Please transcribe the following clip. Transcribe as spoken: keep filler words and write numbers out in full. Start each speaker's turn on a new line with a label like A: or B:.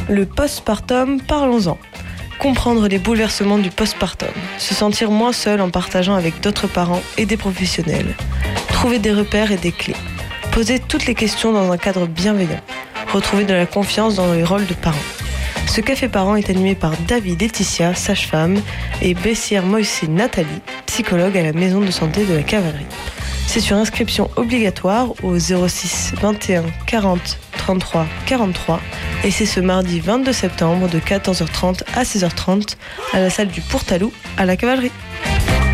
A: Le postpartum, parlons-en. Comprendre les bouleversements du postpartum. Se sentir moins seul en partageant avec d'autres parents et des professionnels. Trouver des repères et des clés. Poser toutes les questions dans un cadre bienveillant. Retrouver de la confiance dans les rôles de parents. Ce café parent est animé par David Laetitia, sage-femme, et Bessière Moïse Nathalie, psychologue à la maison de santé de la Cavalerie. C'est sur inscription obligatoire au zéro six vingt et un quarante trente-trois quarante-trois et c'est ce mardi vingt-deux septembre de quatorze heures trente à seize heures trente à la salle du Pourtalou à la Cavalerie.